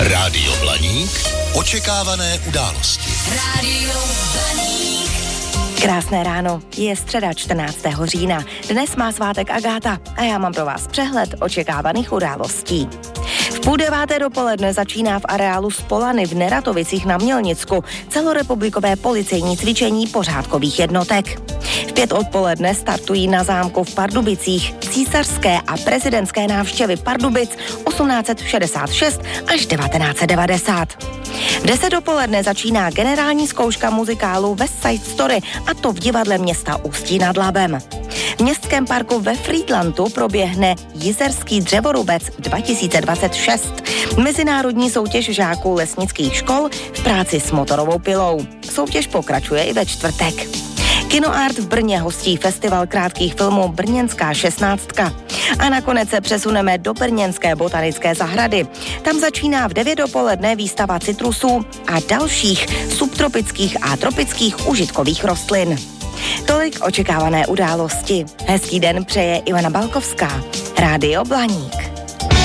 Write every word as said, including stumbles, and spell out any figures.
Rádio Blaník. Očekávané události. Rádio Blaník. Krásné ráno, je středa čtrnáctého října. Dnes má svátek Agáta a já mám pro vás přehled očekávaných událostí. V půl deváté dopoledne začíná v areálu Spolany v Neratovicích na Mělnicku celorepublikové policejní cvičení pořádkových jednotek. V pět odpoledne startují na zámku v Pardubicích císařské a prezidentské návštěvy Pardubic osmnáct set šedesát šest až devatenáct set devadesát. V deset dopoledne začíná generální zkouška muzikálu West Side Story, a to v divadle města Ústí nad Labem. V městském parku ve Frýdlantu proběhne Jizerský dřevorubec dva tisíce dvacet šest, mezinárodní soutěž žáků lesnických škol v práci s motorovou pilou. Soutěž pokračuje i ve čtvrtek. Kinoart v Brně hostí festival krátkých filmů Brněnská šestnáctka. A nakonec se přesuneme do brněnské botanické zahrady. Tam začíná v devět dopoledne výstava citrusů a dalších subtropických a tropických užitkových rostlin. Tolik očekávané události. Hezký den přeje Ivana Balkovská. Rádio Blaník.